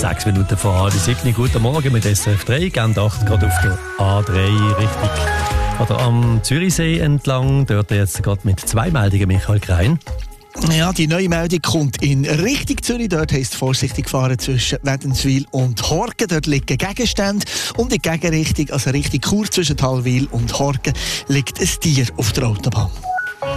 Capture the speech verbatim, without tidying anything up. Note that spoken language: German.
Sechs Minuten vor halb sieben. Guten Morgen mit S R F drei. Gern acht gerade auf der A drei richtig oder am Zürichsee entlang. Dort jetzt gerade mit zwei Meldungen Michael Krein. Ja, die neue Meldung kommt in Richtung Zürich. Dort heisst vorsichtig fahren zwischen Wädenswil und Horgen. Dort liegen Gegenstände. Und in Gegenrichtung, also Richtung Chur zwischen Hallwil und Horgen, liegt ein Tier auf der Autobahn.